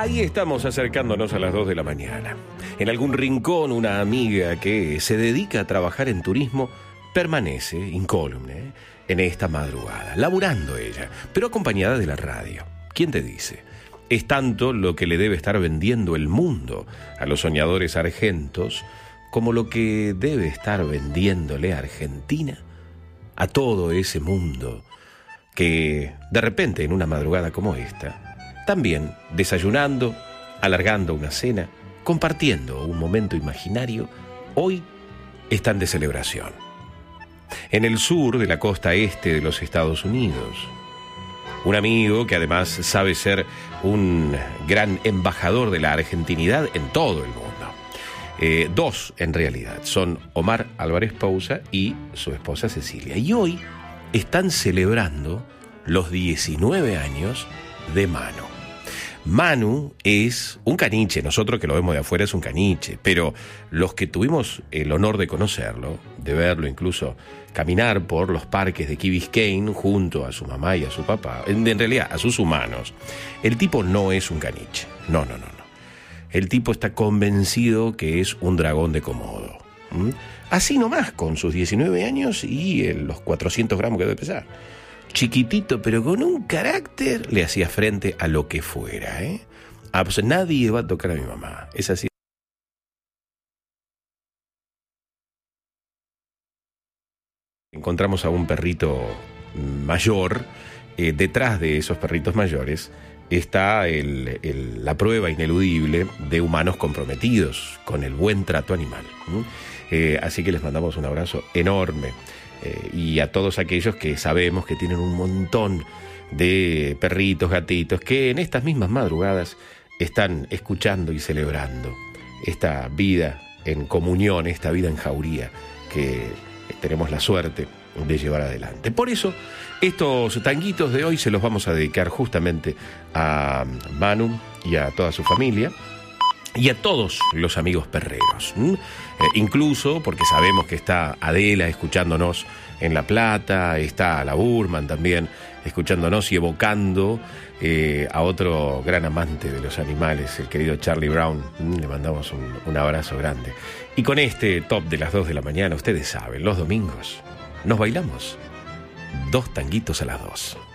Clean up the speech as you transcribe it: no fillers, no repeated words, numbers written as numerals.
Ahí estamos acercándonos a las 2 de la mañana. En algún rincón, una amiga que se dedica a trabajar en turismo permanece incólume en esta madrugada, laburando ella, pero acompañada de la radio. ¿Quién te dice? Es tanto lo que le debe estar vendiendo el mundo a los soñadores argentos como lo que debe estar vendiéndole a Argentina a todo ese mundo que de repente en una madrugada como esta, también desayunando, alargando una cena, compartiendo un momento imaginario, hoy están de celebración. En el sur de la costa este de los Estados Unidos, un amigo que además sabe ser un gran embajador de la argentinidad en todo el mundo. Dos, en realidad, son Omar Álvarez Pousa y su esposa Cecilia. Y hoy están celebrando los 19 años de Manu. Manu es un caniche, nosotros que lo vemos de afuera es un caniche, pero los que tuvimos el honor de conocerlo, de verlo incluso caminar por los parques de Key Biscayne junto a su mamá y a su papá, en realidad a sus humanos, el tipo no es un caniche, no. El tipo está convencido que es un dragón de Komodo. Así nomás, con sus 19 años y los 400 gramos que debe pesar. Chiquitito, pero con un carácter, le hacía frente a lo que fuera, Pues nadie va a tocar a mi mamá. Es así. Encontramos a un perrito mayor. Detrás de esos perritos mayores está la prueba ineludible de humanos comprometidos con el buen trato animal. Así que les mandamos un abrazo enorme. Y a todos aquellos que sabemos que tienen un montón de perritos, gatitos, que en estas mismas madrugadas están escuchando y celebrando esta vida en comunión, esta vida en jauría que tenemos la suerte de llevar adelante. Por eso, estos tanguitos de hoy se los vamos a dedicar justamente a Manu y a toda su familia y a todos los amigos perreros. Incluso porque sabemos que está Adela escuchándonos en La Plata, está la Burman también escuchándonos y evocando a otro gran amante de los animales, el querido Charlie Brown. Le mandamos un abrazo grande. Y con este top de las 2 de la mañana, ustedes saben, los domingos nos bailamos 2 tanguitos a las 2.